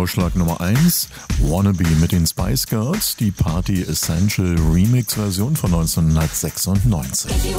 Vorschlag Nummer 1, Wannabe mit den Spice Girls, die Party Essential Remix-Version von 1996.